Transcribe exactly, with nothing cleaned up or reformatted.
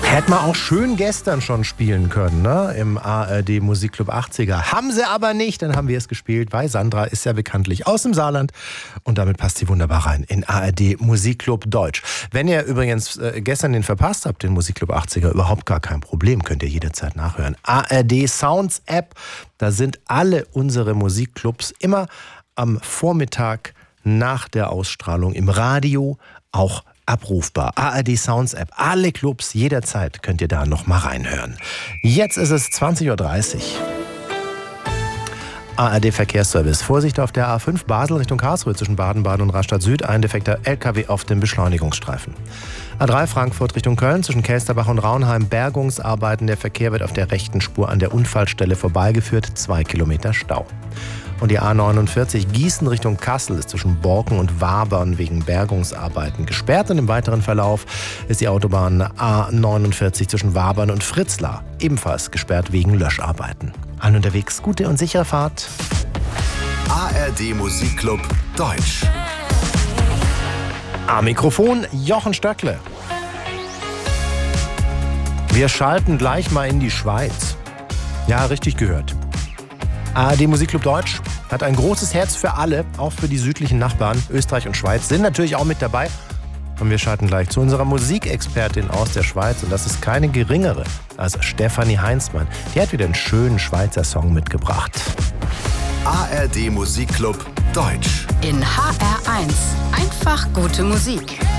Hätte man auch schön gestern schon spielen können, ne? Im A R D Musikclub achtziger. Haben sie aber nicht, dann haben wir es gespielt, weil Sandra ist ja bekanntlich aus dem Saarland und damit passt sie wunderbar rein in A R D Musikclub Deutsch. Wenn ihr übrigens äh, gestern den verpasst habt, den Musikclub achtziger, überhaupt gar kein Problem, könnt ihr jederzeit nachhören. A R D Sounds App, da sind alle unsere Musikclubs immer am Vormittag nach der Ausstrahlung im Radio auch abrufbar. A R D Sounds App. Alle Clubs jederzeit könnt ihr da noch mal reinhören. Jetzt ist es zwanzig Uhr dreißig. A R D Verkehrsservice. Vorsicht auf der A fünf Basel Richtung Karlsruhe zwischen Baden-Baden und Rastatt Süd. Ein defekter L K W auf dem Beschleunigungsstreifen. A drei Frankfurt Richtung Köln zwischen Kelsterbach und Raunheim. Bergungsarbeiten. Der Verkehr wird auf der rechten Spur an der Unfallstelle vorbeigeführt. Zwei Kilometer Stau. Und die A neunundvierzig Gießen Richtung Kassel ist zwischen Borken und Wabern wegen Bergungsarbeiten gesperrt. Und im weiteren Verlauf ist die Autobahn A neunundvierzig zwischen Wabern und Fritzlar ebenfalls gesperrt wegen Löscharbeiten. Allen unterwegs gute und sichere Fahrt. A R D Musikclub Deutsch. Am Mikrofon Jochen Stöckle. Wir schalten gleich mal in die Schweiz. Ja, richtig gehört. A R D Musikclub Deutsch hat ein großes Herz für alle, auch für die südlichen Nachbarn. Österreich und Schweiz sind natürlich auch mit dabei. Und wir schalten gleich zu unserer Musikexpertin aus der Schweiz. Und das ist keine geringere als Stefanie Heinzmann. Die hat wieder einen schönen Schweizer Song mitgebracht. A R D Musikclub Deutsch. In H R eins. Einfach gute Musik.